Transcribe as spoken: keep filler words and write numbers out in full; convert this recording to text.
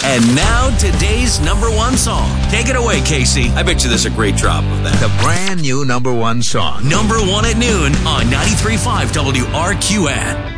And now, today's number one song. Take it away, Casey. I bet you there's a great drop of that. The brand new number one song. Number one at noon on ninety-three point five W R Q N.